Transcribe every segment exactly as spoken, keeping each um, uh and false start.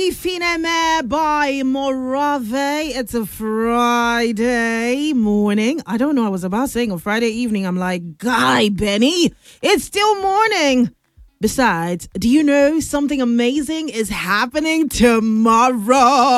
Maggie Fineme by Morave. It's a Friday morning. I don't know. I was about saying a Friday evening. I'm like, Guy, Benny, it's still morning. Besides, do you know something amazing is happening tomorrow?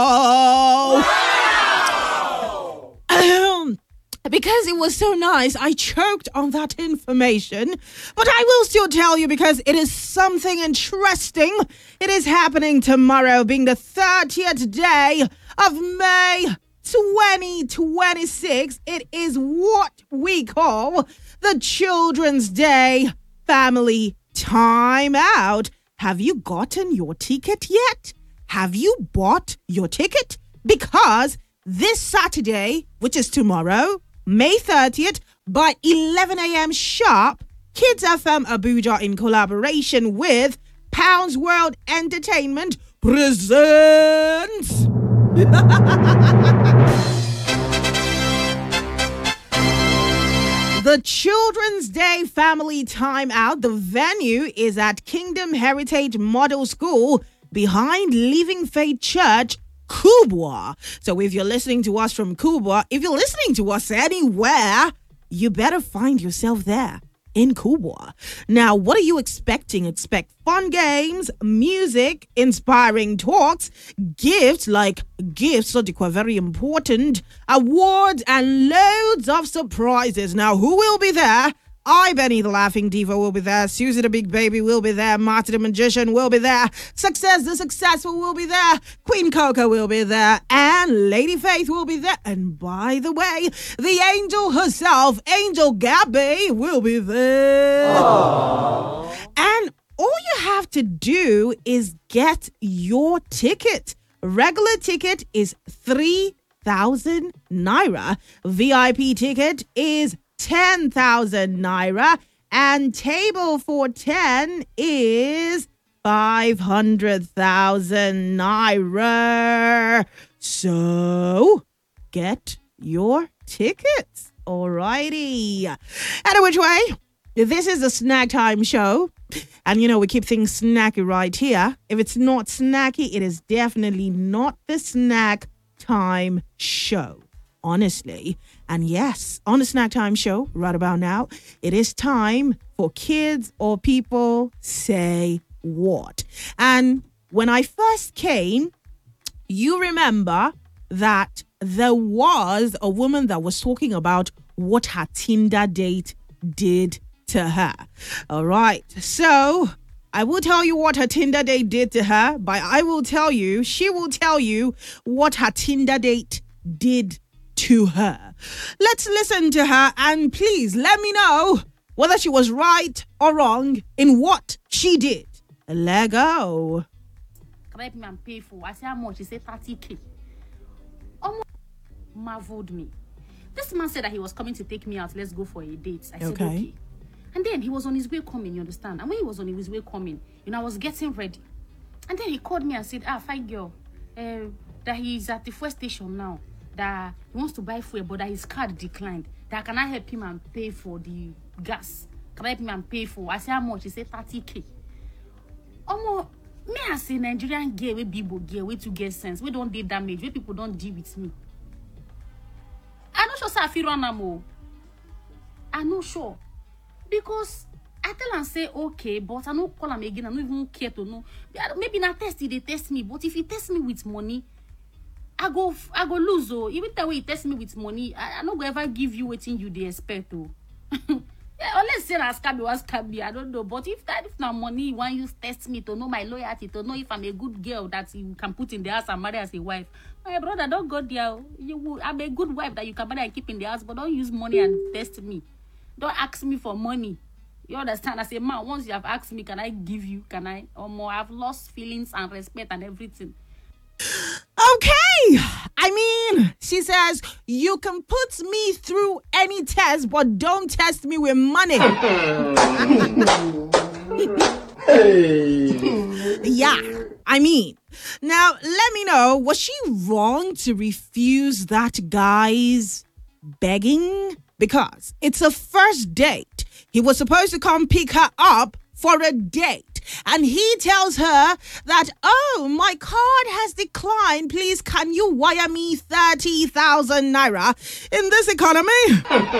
Wow! Because it was so nice, I choked on that information. But I will still tell you because it is something interesting. It is happening tomorrow, being the thirtieth day of May twenty twenty-six. It is what we call the Children's Day Family Time Out. Have you gotten your ticket yet? Have you bought your ticket? Because this Saturday, which is tomorrow, May thirtieth, by eleven a.m. sharp, Kids F M Abuja, in collaboration with Pounds World Entertainment, presents the Children's Day Family Time Out. The venue is at Kingdom Heritage Model School behind Living Faith Church, Kubwa. So if you're listening to us from Kubwa, if you're listening to us anywhere, you better find yourself there in Kubwa. Now, what are you expecting? Expect fun games, music, inspiring talks, gifts, like gifts, so they are very important, awards, and loads of surprises. Now, who will be there? I, Benny the Laughing Diva, will be there. Susie the Big Baby will be there. Marty the Magician will be there. Success the Successful will be there. Queen Coco will be there. And Lady Faith will be there. And by the way, the angel herself, Angel Gabby, will be there. Aww. And all you have to do is get your ticket. Regular ticket is three thousand naira. V I P ticket is ten thousand naira, and table for ten is five hundred thousand naira. So get your tickets. Alrighty. And which way? This is a snack time show. And you know, we keep things snacky right here. If it's not snacky, it is definitely not the snack time show. Honestly. And yes, on the Snack Time show, right about now, it is time for Kids or People Say What. And when I first came, you remember that there was a woman that was talking about what her Tinder date did to her. All right. So I will tell you what her Tinder date did to her, but I will tell you, she will tell you what her Tinder date did to her. Let's listen to her and please let me know whether she was right or wrong in what she did. Let go. Can I help me and pay for? I said how much? He said thirty k. Almost marveled me. This man said that he was coming to take me out. Let's go for a date. I said okay. okay. And then he was on his way coming, you understand? And when he was on his way coming, you know, I was getting ready. And then he called me and said, ah, fine girl, uh, that he's at the fuel station now. That he wants to buy fuel, but that his card declined. That can I help him and pay for the gas? Can I help him and pay for? I said how much? He said thirty k. Omo, me I say Nigerian girl, we people girl, we to get sense. We don't do damage. We people don't deal with me. I'm not sure say I feel run am. I'm not sure because I tell and say okay, but I don't call him again. I don't even care to know. Maybe not test it, they test me, but if he test me with money, I go, I go lose. Oh, even the way you test me with money, I, I not go ever give you what you they expect. Oh, yeah, unless say ask me, ask me, I don't know. But if that, if now money, when you test me to know my loyalty, to know if I'm a good girl that you can put in the house and marry as a wife, my brother, don't go there. You, will, I'm a good wife that you can marry and keep in the house, but don't use money and test me. Don't ask me for money. You understand? I say, man, once you have asked me, can I give you? Can I? Or more? I've lost feelings and respect and everything. Okay, I mean, she says, you can put me through any test, but don't test me with money. Yeah, I mean, now let me know, was she wrong to refuse that guy's begging? Because it's a first date. He was supposed to come pick her up for a date. and he tells her that, oh, my card has declined. Please, can you wire me thirty thousand naira in this economy?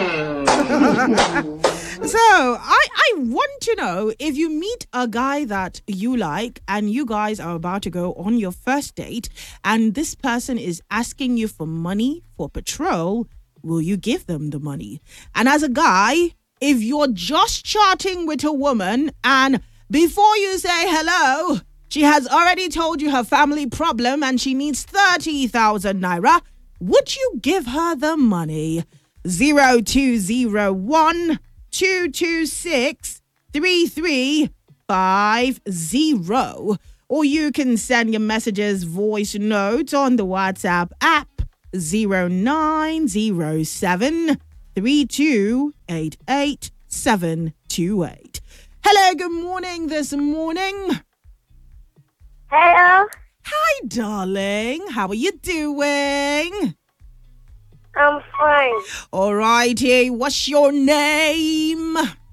So I, I want to know, if you meet a guy that you like and you guys are about to go on your first date and this person is asking you for money for petrol, will you give them the money? And as a guy, if you're just chatting with a woman and before you say hello, she has already told you her family problem and she needs thirty thousand naira, would you give her the money? zero two zero one two two six three three five zero. Or you can send your messages, voice notes on the WhatsApp app zero nine zero seven three two eight eight seven two eight. Hello, good morning this morning. Hello. Hi, darling. How are you doing? I'm fine. All righty. What's your name?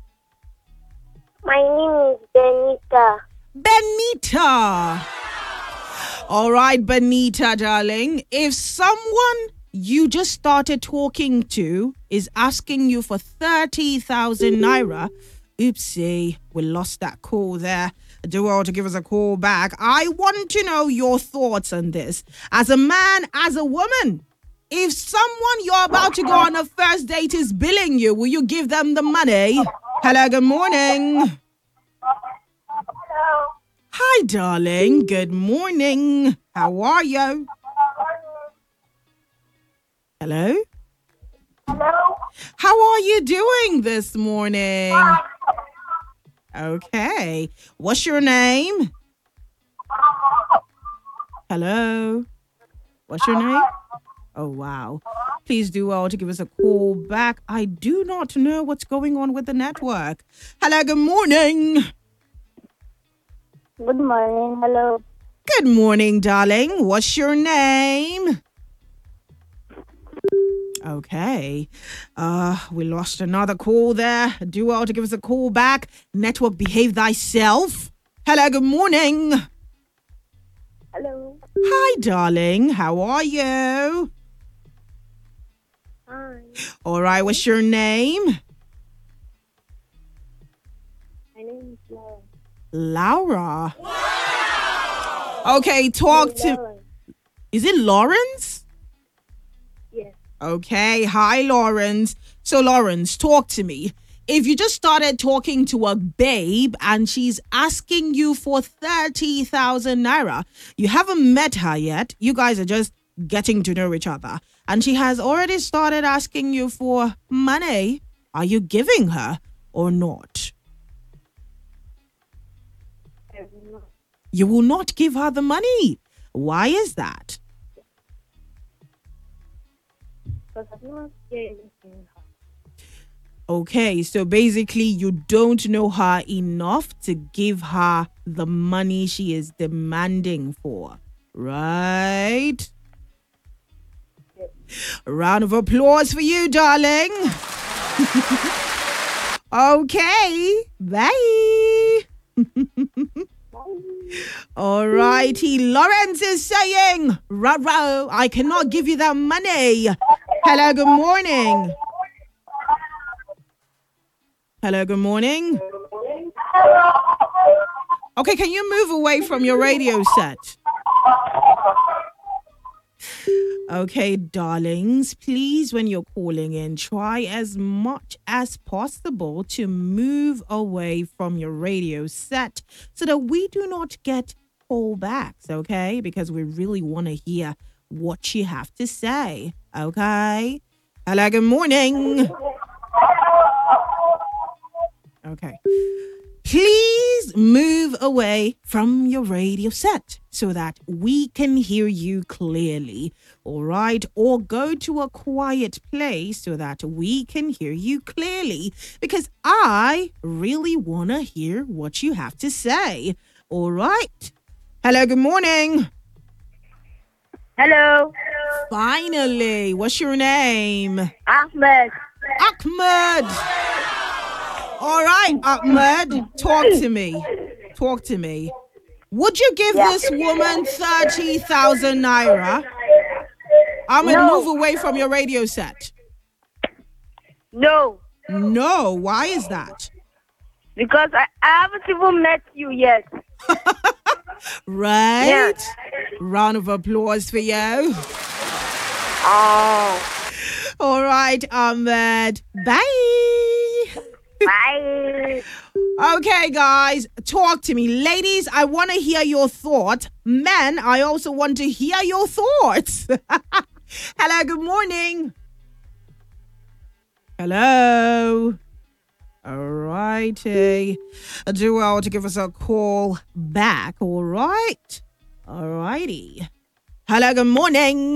My name is Benita. Benita. All right, Benita, darling. If someone you just started talking to is asking you for thirty thousand naira, oopsie, we lost that call there. Do well to give us a call back. I want to know your thoughts on this. As a man, as a woman, if someone you're about to go on a first date is billing you, will you give them the money? Hello, good morning. Hello. Hi, darling. Good morning. How are you? Hello? Hello. How are you doing this morning? Okay. What's your name? Hello? What's your name? Oh, wow. Please do well to give us a call back. I do not know what's going on with the network. Hello, good morning. Good morning. Hello. Good morning, darling. What's your name? Okay. Uh, we lost another call there. Do well to give us a call back. Network, behave thyself. Hello, good morning. Hello. Hi, darling. How are you? Hi. All right. What's your name? My name is Laura. Laura. Wow. Okay. Talk to. Laura. Is it Lawrence? Yes. Okay. Hi, Lawrence. So, Lawrence, talk to me. If you just started talking to a babe and she's asking you for thirty thousand naira, you haven't met her yet. You guys are just getting to know each other. And she has already started asking you for money. Are you giving her or not? You will not give her the money. Why is that? Because I'm not getting anything. Okay, so basically you don't know her enough to give her the money she is demanding for, right? A round of applause for you, darling. Okay, bye. All righty, Lawrence is saying, "Raro, I cannot give you that money." Hello, good morning. Hello, good morning. Okay, can you move away from your radio set? Okay, darlings, please, when you're calling in, try as much as possible to move away from your radio set so that we do not get callbacks, okay? Because we really want to hear what you have to say, okay? Hello, good morning. Okay. Please move away from your radio set so that we can hear you clearly, all right? Or go to a quiet place so that we can hear you clearly, because I really want to hear what you have to say, all right? Hello, good morning. Hello. Finally, what's your name? Ahmed. Ahmed. All right, Ahmed, talk to me. talk to me. Would you give Yeah. this woman thirty thousand naira? I'm going to No. move away from your radio set. No, No, why is that? because I, I haven't even met you yet. Right? Yeah. Round of applause for you. Oh, All right, Ahmed. Bye. bye. Okay, guys, talk to me. Ladies, I want to hear your thoughts. Men, I also want to hear your thoughts. Hello, good morning. Hello. All righty. Do well to give us a call back, all right? All righty. Hello, good morning.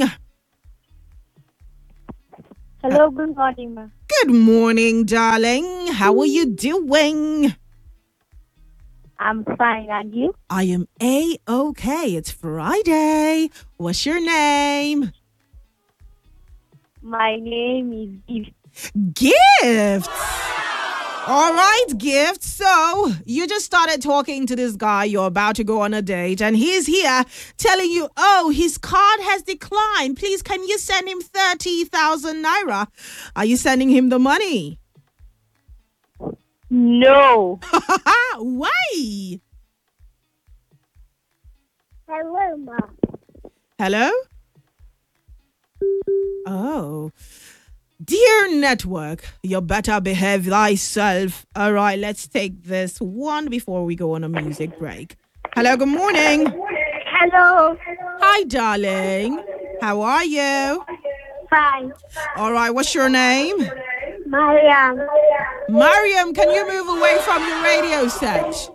Hello, good morning, ma. Good morning, darling. How are you doing? I'm fine, and you? I am A-okay. It's Friday. What's your name? My name is Eve. Gift. All right, Gift. So you just started talking to this guy. You're about to go on a date, and he's here telling you, oh, his card has declined. Please, can you send him thirty thousand naira? Are you sending him the money? No. Why? Hello, ma. Hello? Oh. Dear network, you better behave thyself. All right, let's take this one before we go on a music break. Hello, good morning. Hello. Hi, darling. How are you? Fine. All right, what's your name? Mariam. Mariam, can you move away from your radio set?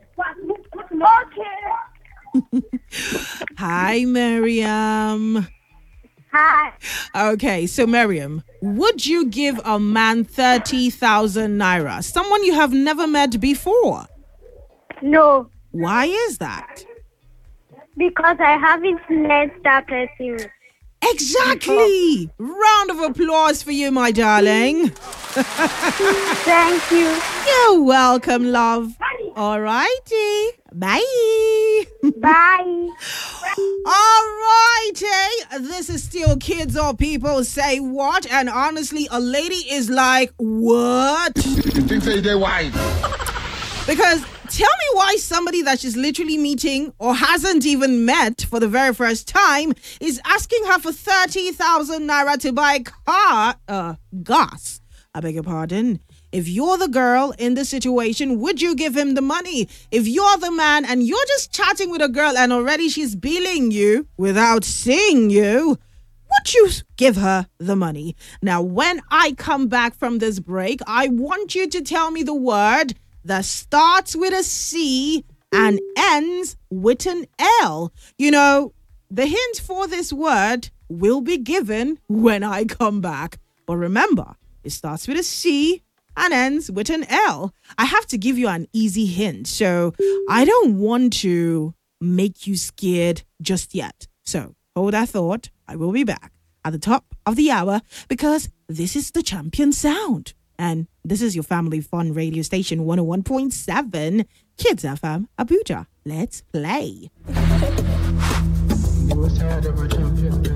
Okay. Hi, Mariam. Hi. Okay, so Mariam, would you give a man thirty thousand naira? Someone you have never met before. No, Why is that? because I haven't met that person. Exactly. Round of applause for you, my darling. Thank you. You're welcome, love. All righty. Bye. Bye. All righty. This is still Kids or People Say What? And honestly, a lady is like, what? You think say they wise? Because tell me why somebody that she's literally meeting or hasn't even met for the very first time is asking her for thirty thousand naira to buy car, uh, gas. I beg your pardon. If you're the girl in this situation, would you give him the money? If you're the man and you're just chatting with a girl and already she's billing you without seeing you, would you give her the money? Now, when I come back from this break, I want you to tell me the word that starts with a C and ends with an L. You know, the hint for this word will be given when I come back. But remember, it starts with a C and ends with an L. I have to give you an easy hint, so I don't want to make you scared just yet. So hold that thought. I will be back at the top of the hour because this is the champion sound. And this is your family fun radio station one oh one point seven Kids F M Abuja. Let's play. You was tired of my champion.